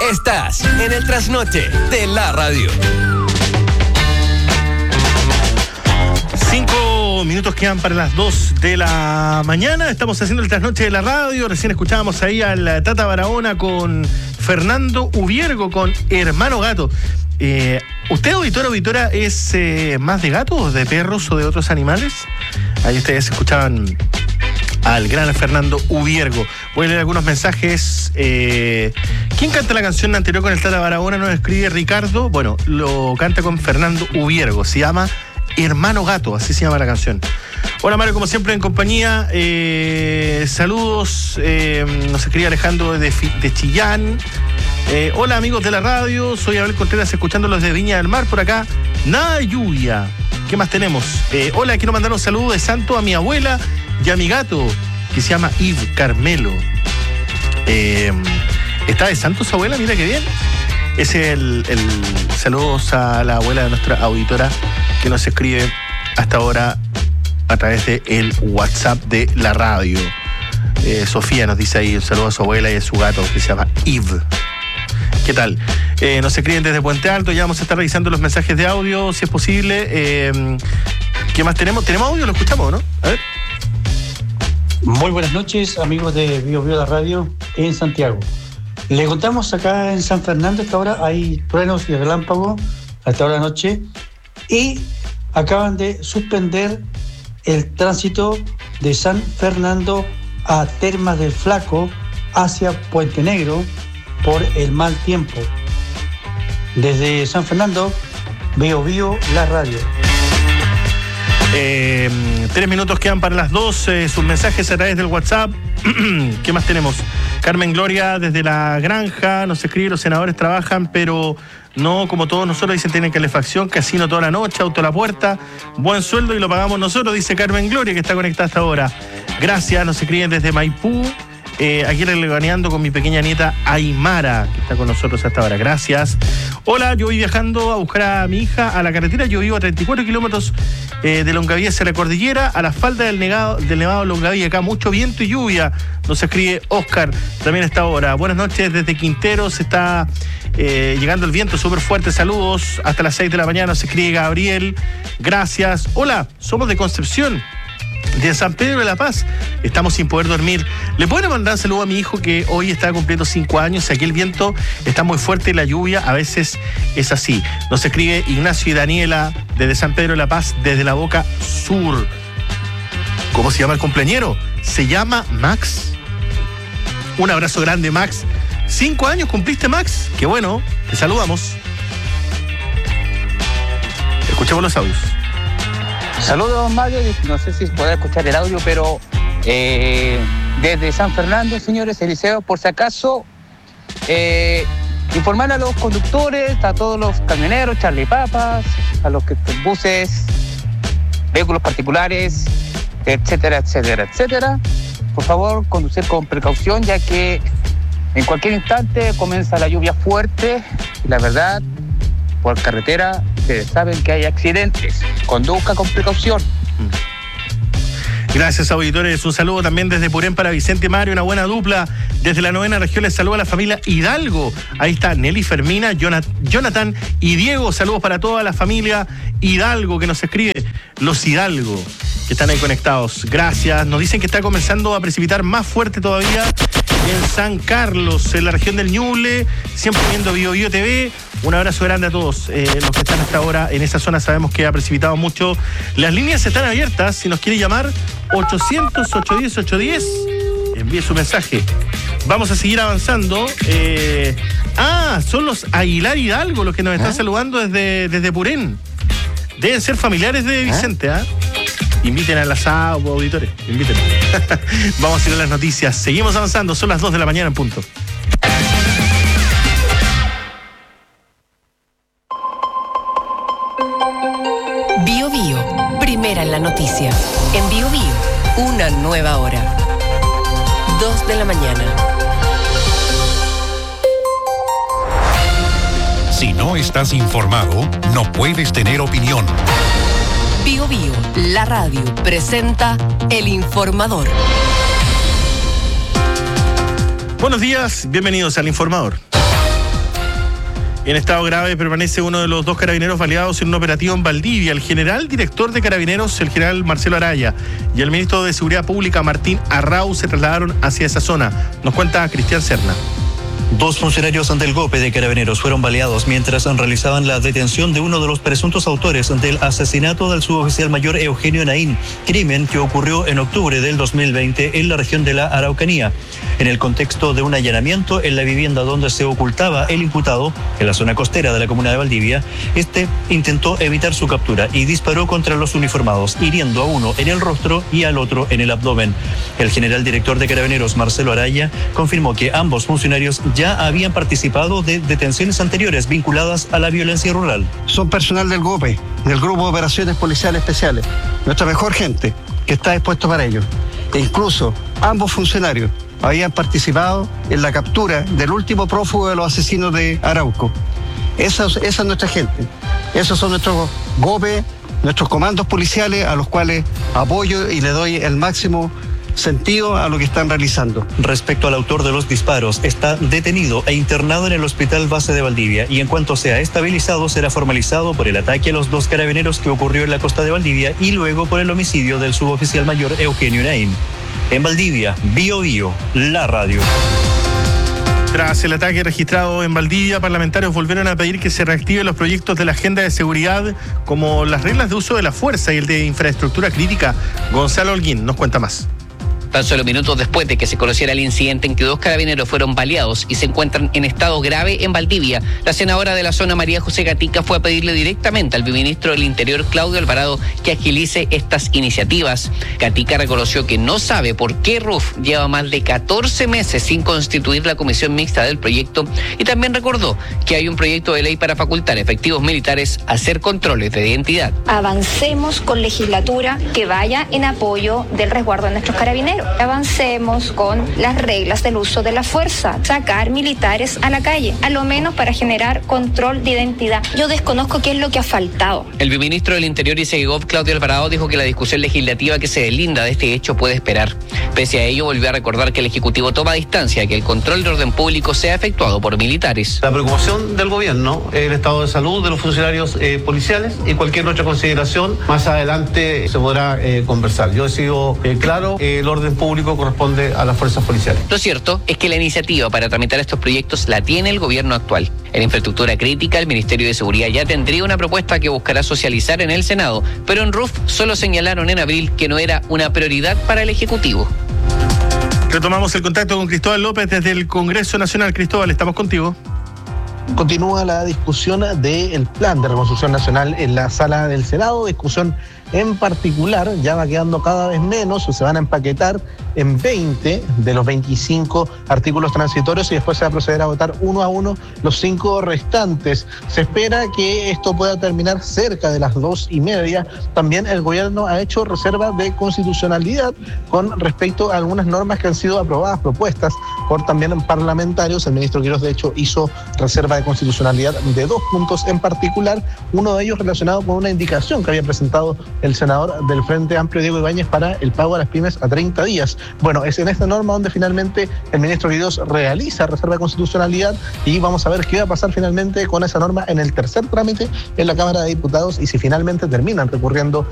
Estás en el trasnoche de la radio. 5 minutos quedan para las 2 de la mañana. Estamos haciendo el trasnoche de la radio. Recién escuchábamos ahí al Tata Barahona con Fernando Ubiergo, con Hermano Gato. ¿Usted, auditora, es más de gatos, de perros o de otros animales? Ahí ustedes escuchaban al gran Fernando Ubiergo. Voy a leer algunos mensajes. ¿Quién canta la canción anterior con el Tata Barahona? Nos escribe Ricardo. Bueno, lo canta con Fernando Ubiergo. Se llama Hermano Gato, así se llama la canción. Hola Mario, como siempre en compañía. Saludos. Nos escribe Alejandro de Chillán. Hola amigos de la radio, soy Abel Contreras escuchándolos de Viña del Mar por acá. Nada de lluvia. ¿Qué más tenemos? Hola, quiero mandar un saludo de santo a mi abuela y a mi gato, que se llama Yves Carmelo. ¿Está de santo su abuela? Mira qué bien. Es el saludos a la abuela de nuestra auditora que nos escribe hasta ahora a través de el WhatsApp de la radio. Sofía nos dice ahí un saludo a su abuela y a su gato que se llama Yves. ¿Qué tal? Nos escriben desde Puente Alto, ya vamos a estar revisando los mensajes de audio, si es posible. ¿Qué más tenemos? ¿Tenemos audio? ¿Lo escuchamos, no? A ver. Muy buenas noches, amigos de Bio la Radio en Santiago. Le contamos acá en San Fernando que ahora hay truenos y relámpagos hasta ahora de noche y acaban de suspender el tránsito de San Fernando a Termas del Flaco hacia Puente Negro por el mal tiempo. Desde San Fernando, Bio la Radio. 3 minutos quedan para las 2. Sus mensajes a través del WhatsApp. ¿Qué más tenemos? Carmen Gloria desde La Granja nos escribe: los senadores trabajan, pero no como todos nosotros, dicen, tienen calefacción, casino toda la noche, auto a la puerta, buen sueldo y lo pagamos nosotros, dice Carmen Gloria, que está conectada hasta ahora. Gracias, nos escriben desde Maipú. Aquí relevaneando con mi pequeña nieta Aymara, que está con nosotros hasta ahora. Gracias. Hola, yo voy viajando a buscar a mi hija a la carretera. Yo vivo a 34 kilómetros de Longaví hacia la cordillera, a la falda del Nevado Longaví. Acá mucho viento y lluvia. Nos escribe Oscar también a esta hora. Buenas noches desde Quinteros. Está llegando el viento súper fuerte. Saludos. Hasta las 6 de la mañana nos escribe Gabriel. Gracias. Hola, somos de Concepción, de San Pedro de la Paz. Estamos sin poder dormir. ¿Le pueden mandar un saludo a mi hijo que hoy está cumpliendo 5 años? Aquí el viento está muy fuerte y la lluvia a veces es así. Nos escribe Ignacio y Daniela desde San Pedro de la Paz, desde la Boca Sur. ¿Cómo se llama el cumpleañero? Se llama Max. Un abrazo grande, Max. 5 años cumpliste, Max. Qué bueno. Te saludamos. Escuchemos los audios. Saludos, Mario. No sé si podrá escuchar el audio, pero desde San Fernando, señores, Eliseo, por si acaso, informar a los conductores, a todos los camioneros, Charlie Papas, a los buses, vehículos particulares, etcétera, etcétera, etcétera. Por favor, conducir con precaución, ya que en cualquier instante comienza la lluvia fuerte y la verdad, por carretera, ustedes saben que hay accidentes. Conduzca con precaución. Gracias, auditores. Un saludo también desde Purén para Vicente Mario, una buena dupla. Desde la 9ª región les saluda a la familia Hidalgo. Ahí está Nelly Fermina, Jonathan y Diego. Saludos para toda la familia Hidalgo que nos escribe. Los Hidalgo que están ahí conectados. Gracias. Nos dicen que está comenzando a precipitar más fuerte todavía en San Carlos, en la región del Ñuble. Siempre viendo Bio TV. Un abrazo grande a todos los que están hasta ahora en esa zona. Sabemos que ha precipitado mucho. Las líneas están abiertas. Si nos quiere llamar, 800-810-810. Envíe su mensaje. Vamos a seguir avanzando. Son los Aguilar Hidalgo los que nos están saludando desde Purén. Deben ser familiares de Vicente, Inviten al asado, auditores. Inviten. Vamos a ir a las noticias. Seguimos avanzando. Son las 2 de la mañana en punto. Bio primera en la noticia. En Bio una nueva hora. 2 de la mañana. Si no estás informado, no puedes tener opinión. Bio, la radio, presenta El Informador. Buenos días, bienvenidos al Informador. En estado grave permanece uno de los 2 carabineros baleados en un operativo en Valdivia. El general director de Carabineros, el general Marcelo Araya, y el ministro de Seguridad Pública, Martín Arrau, se trasladaron hacia esa zona. Nos cuenta Cristian Serna. 2 funcionarios del GOPE de Carabineros fueron baleados mientras realizaban la detención de uno de los presuntos autores del asesinato del suboficial mayor Eugenio Naín, crimen que ocurrió en octubre del 2020 en la región de la Araucanía. En el contexto de un allanamiento en la vivienda donde se ocultaba el imputado, en la zona costera de la comuna de Valdivia, este intentó evitar su captura y disparó contra los uniformados, hiriendo a uno en el rostro y al otro en el abdomen. El general director de Carabineros, Marcelo Araya, confirmó que ambos funcionarios ya habían participado de detenciones anteriores vinculadas a la violencia rural. Son personal del GOPE, del Grupo de Operaciones Policiales Especiales, nuestra mejor gente que está dispuesto para ello. E incluso ambos funcionarios habían participado en la captura del último prófugo de los asesinos de Arauco. Esa es nuestra gente. Esos son nuestros GOPE, nuestros comandos policiales a los cuales apoyo y le doy el máximo sentido a lo que están realizando. Respecto al autor de los disparos, está detenido e internado en el Hospital Base de Valdivia y en cuanto sea estabilizado será formalizado por el ataque a los 2 carabineros que ocurrió en la costa de Valdivia y luego por el homicidio del suboficial mayor Eugenio Naín. En Valdivia, Bío Bío, la radio. Tras el ataque registrado en Valdivia, parlamentarios volvieron a pedir que se reactiven los proyectos de la agenda de seguridad, como las reglas de uso de la fuerza y el de infraestructura crítica. Gonzalo Holguín nos cuenta más. Tan solo minutos después de que se conociera el incidente en que 2 carabineros fueron baleados y se encuentran en estado grave en Valdivia, la senadora de la zona, María José Gatica, fue a pedirle directamente al ministro del Interior, Claudio Alvarado, que agilice estas iniciativas. Gatica reconoció que no sabe por qué RUF lleva más de 14 meses sin constituir la comisión mixta del proyecto y también recordó que hay un proyecto de ley para facultar efectivos militares a hacer controles de identidad. Avancemos con legislatura que vaya en apoyo del resguardo de nuestros carabineros. Avancemos con las reglas del uso de la fuerza, sacar militares a la calle, a lo menos para generar control de identidad. Yo desconozco qué es lo que ha faltado. El viceministro del Interior y Segov, Claudio Alvarado, dijo que la discusión legislativa que se deslinda de este hecho puede esperar. Pese a ello, volvió a recordar que el Ejecutivo toma distancia de que el control de orden público sea efectuado por militares. La preocupación del gobierno es el estado de salud de los funcionarios policiales y cualquier otra consideración más adelante se podrá conversar. Yo he sido claro, el orden público corresponde a las fuerzas policiales. Lo cierto es que la iniciativa para tramitar estos proyectos la tiene el gobierno actual. En infraestructura crítica, el Ministerio de Seguridad ya tendría una propuesta que buscará socializar en el Senado, pero en RUF solo señalaron en abril que no era una prioridad para el Ejecutivo. Retomamos el contacto con Cristóbal López desde el Congreso Nacional. Cristóbal, estamos contigo. Continúa la discusión del plan de reconstrucción nacional en la sala del Senado, discusión en particular, ya va quedando cada vez menos, se van a empaquetar en 20 de los 25 artículos transitorios y después se va a proceder a votar uno a uno los 5 restantes. Se espera que esto pueda terminar cerca de las 2:30. También el gobierno ha hecho reserva de constitucionalidad con respecto a algunas normas que han sido aprobadas, propuestas por también parlamentarios. El ministro Quirós, de hecho, hizo reserva de constitucionalidad de 2 puntos en particular, uno de ellos relacionado con una indicación que había presentado el senador del Frente Amplio, Diego Ibáñez, para el pago a las pymes a 30 días. Bueno, es en esta norma donde finalmente el ministro Quirós realiza reserva de constitucionalidad y vamos a ver qué va a pasar finalmente con esa norma en el tercer trámite en la Cámara de Diputados y si finalmente terminan recurriendo